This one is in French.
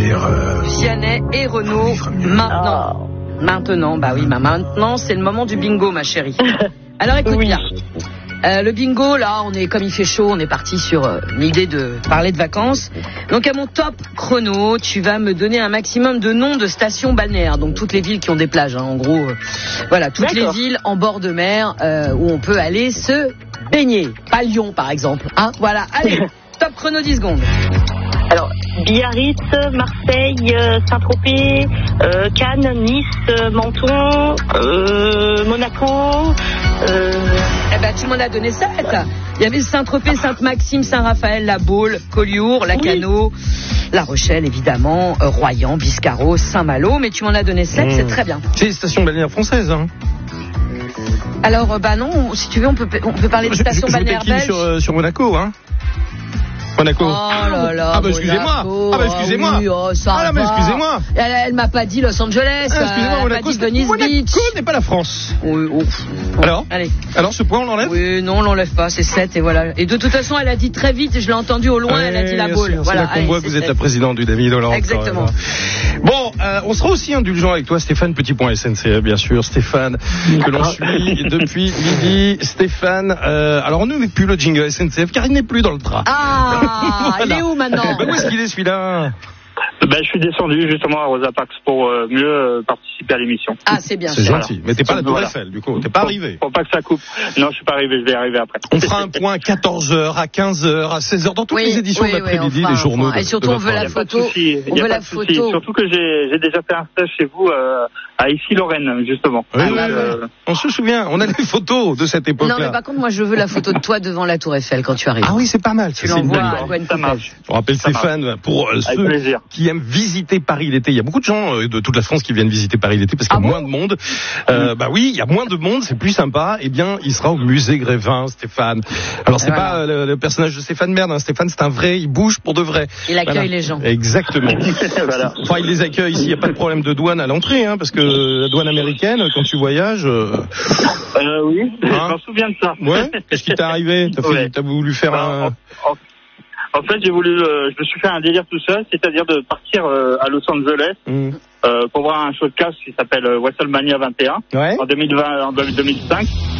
Vianney et Renaud, maintenant. Maintenant, maintenant, c'est le moment du bingo, ma chérie. Alors écoute bien. Le bingo, là, comme il fait chaud, on est parti sur l'idée de parler de vacances. Donc à mon top chrono, tu vas me donner un maximum de noms de stations balnéaires. Donc toutes les villes qui ont des plages, en gros. Voilà, toutes les villes en bord de mer où on peut aller se baigner. Pas Lyon, par exemple. Voilà, allez, top chrono 10 secondes. Alors, Biarritz, Marseille, Saint-Tropez, Cannes, Nice, Menton, Monaco. Tu m'en as donné 7. Il y avait Saint-Tropez, Sainte-Maxime, Saint-Raphaël, La Baule, Collioure, Lacanau, La Rochelle, évidemment, Royan, Biscarrosse, Saint-Malo. Mais tu m'en as donné 7, c'est très bien. C'est les stations balnéaires françaises, hein. Alors, non, si tu veux, on peut parler de stations balnéaires belges. Sur Monaco, hein. Monaco. Oh là là. Excusez-moi. Excusez-moi. Oui, mais excusez-moi. Elle m'a pas dit Los Angeles. Excusez-moi, elle m'a dit Venice Beach. Monaco n'est pas la France. Oui, Alors allez. Alors ce point on l'enlève? Oui, non, on l'enlève pas, c'est 7 et voilà. Et de toute façon, elle a dit très vite, je l'ai entendu au loin, elle a dit La Baule. Voilà. C'est là qu'on voit que vous êtes la présidente du David Hollande. Exactement. Bon, on sera aussi indulgent avec toi, Stéphane, petit.sncf, bien sûr. Stéphane, que l'on suit depuis midi. Stéphane, alors on ne met plus le jingle SNCF car il n'est plus dans le train. Voilà. Il est où maintenant? Où est-ce qu'il est celui-là? Je suis descendu justement à Rosa Parks pour mieux participer à l'émission. C'est bien. C'est gentil. Mais t'es pas à la Tour Eiffel, du coup. T'es pas arrivé. Faut pas que ça coupe. Non, je suis pas arrivé. Je vais arriver après. On fera un point à 14h, à 15h, à 16h, dans toutes les éditions de l'après-midi, les journaux. Et surtout, on veut la photo. On veut la photo. Surtout que j'ai déjà fait un stage chez vous à Issy-Lorraine, justement. Oui, on se souvient. On a des photos de cette époque-là. Non, mais par contre, moi, je veux la photo de toi devant la Tour Eiffel quand tu arrives. Ah oui, c'est pas mal. Tu l'envoies à Gwen Coupel. Je rappelle, Stéphane, pour ceux qui aiment visiter Paris l'été. Il y a beaucoup de gens de toute la France qui viennent visiter Paris l'été parce qu'il y a moins de monde. Oui, il y a moins de monde, c'est plus sympa. Eh bien, il sera au musée Grévin, Stéphane. Alors, c'est pas le personnage de Stéphane Merde, hein. Stéphane, c'est un vrai, il bouge pour de vrai. Il accueille les gens. Exactement. Enfin, il les accueille ici. Il n'y a pas de problème de douane à l'entrée, hein, parce que la douane américaine, quand tu voyages. Oui, je m'en souviens de ça. Ouais. Qu'est-ce qui t'est arrivé? T'as voulu faire un. En fait, je me suis fait un délire tout seul, c'est-à-dire de partir à Los Angeles pour voir un showcase qui s'appelle WrestleMania 21 en 2005.